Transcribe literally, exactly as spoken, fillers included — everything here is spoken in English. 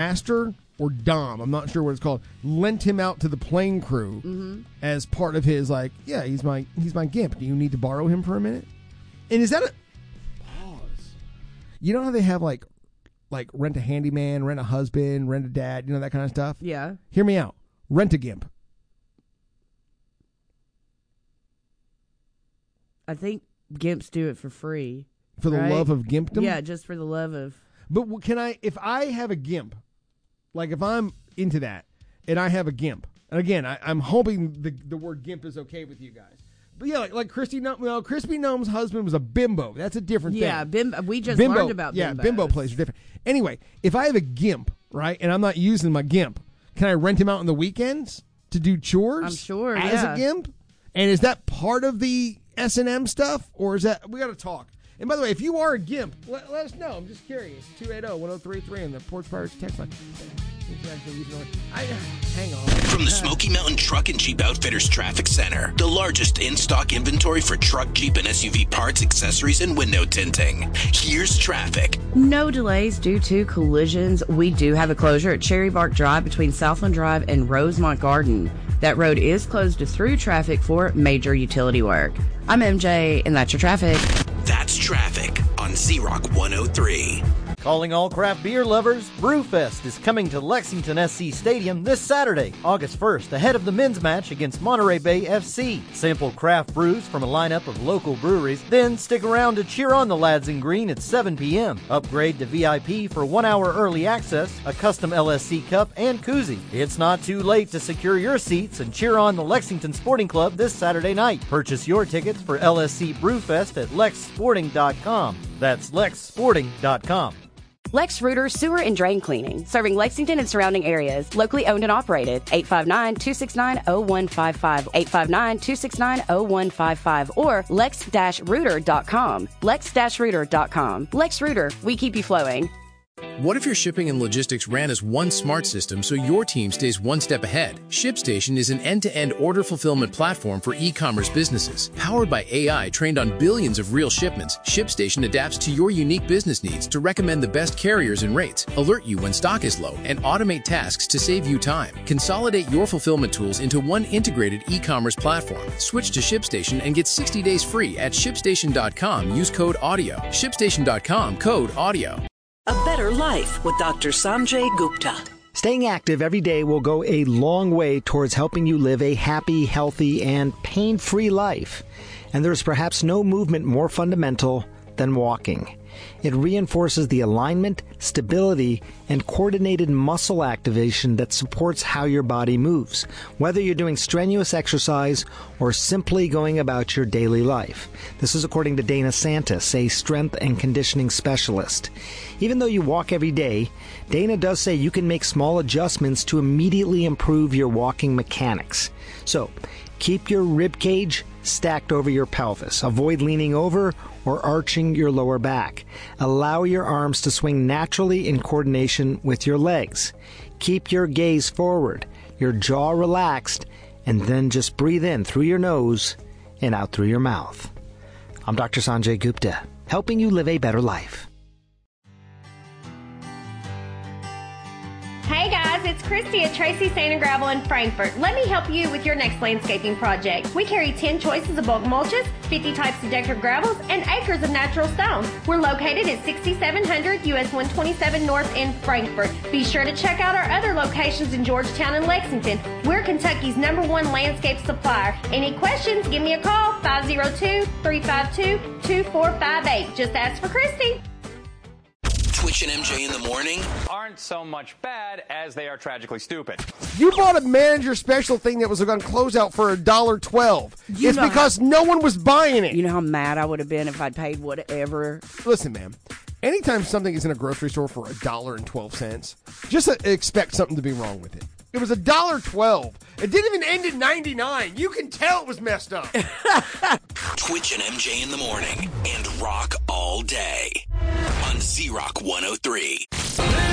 Master or Dom, I'm not sure what it's called, lent him out to the plane crew mm-hmm. as part of his, like, yeah, he's my he's my gimp. Do you need to borrow him for a minute? And is that a... Pause. You know how they have, like, like rent a handyman, rent a husband, rent a dad, you know, that kind of stuff? Yeah. Hear me out. Rent a gimp. I think gimps do it for free. For the right? love of gimpdom? Yeah, just for the love of... But can I, if I have a gimp, like if I'm into that, and I have a gimp, and again, I, I'm hoping the the word gimp is okay with you guys. But yeah, like, like Christy, well, Crispy Gnome's husband was a bimbo. That's a different yeah, thing. Yeah, we just bimbo, learned about yeah, bimbos. bimbo plays are different. Anyway, if I have a gimp, right, and I'm not using my gimp, can I rent him out on the weekends to do chores? I'm sure, as yeah. a gimp? And is that part of the S and M stuff, or is that, we got to talk. And by the way, if you are a gimp, let, let us know. I'm just curious. two eight zero, one zero three three on the Porch Pirates text line. I, hang on. From the Smoky Mountain Truck and Jeep Outfitters Traffic Center, the largest in-stock inventory for truck, Jeep, and S U V parts, accessories, and window tinting. Here's traffic. No delays due to collisions. We do have a closure at Cherry Bark Drive between Southland Drive and Rosemont Garden. That road is closed to through traffic for major utility work. I'm M J, and that's your traffic. That's traffic on Z-Rock one oh three. Calling all craft beer lovers, Brewfest is coming to Lexington S C Stadium this Saturday, August first, ahead of the men's match against Monterey Bay F C. Sample craft brews from a lineup of local breweries, then stick around to cheer on the lads in green at seven p.m. Upgrade to V I P for one hour early access, a custom L S C cup, and koozie. It's not too late to secure your seats and cheer on the Lexington Sporting Club this Saturday night. Purchase your tickets for L S C Brewfest at lex sporting dot com. That's lex sporting dot com. Lex Rooter Sewer and Drain Cleaning, serving Lexington and surrounding areas. Locally owned and operated. eight five nine, two six nine, zero one five five. eight five nine, two six nine, zero one five five. Or lex dash rooter dot com. lex dash rooter dot com. Lex Rooter, we keep you flowing. What if your shipping and logistics ran as one smart system so your team stays one step ahead? ShipStation is an end-to-end order fulfillment platform for e-commerce businesses. Powered by A I trained on billions of real shipments, ShipStation adapts to your unique business needs to recommend the best carriers and rates, alert you when stock is low, and automate tasks to save you time. Consolidate your fulfillment tools into one integrated e-commerce platform. Switch to ShipStation and get sixty days free at shipstation dot com. Use code AUDIO. shipstation dot com, code AUDIO. A better life with Doctor Sanjay Gupta. Staying active every day will go a long way towards helping you live a happy, healthy, and pain-free life. And there's perhaps no movement more fundamental than walking. It reinforces the alignment, stability, and coordinated muscle activation that supports how your body moves, whether you're doing strenuous exercise or simply going about your daily life. This is according to Dana Santis, a strength and conditioning specialist. Even though you walk every day, Dana does say you can make small adjustments to immediately improve your walking mechanics. So, keep your rib cage stacked over your pelvis. Avoid leaning over or arching your lower back. Allow your arms to swing naturally in coordination with your legs. Keep your gaze forward, your jaw relaxed, and then just breathe in through your nose and out through your mouth. I'm Doctor Sanjay Gupta, helping you live a better life. Hey guys, it's Christy at Tracy Sand and Gravel in Frankfort. Let me help you with your next landscaping project. We carry ten choices of bulk mulches, fifty types of decorative gravels, and acres of natural stone. We're located at sixty-seven hundred U S one twenty-seven North in Frankfort. Be sure to check out our other locations in Georgetown and Lexington. We're Kentucky's number one landscape supplier. Any questions, give me a call, five oh two, three five two, two four five eight. Just ask for Christy. Twitch and M J in the morning aren't so much bad as they are tragically stupid. You bought a manager special thing that was on closeout for a dollar twelve. It's because how, no one was buying it. You know how mad I would have been if I'd paid whatever. Listen, man. Anytime something is in a grocery store for a dollar and twelve cents, just expect something to be wrong with it. It was a dollar twelve. It didn't even end at ninety nine. You can tell it was messed up. Twitch and M J in the morning and rock all day on Z-Rock one oh three.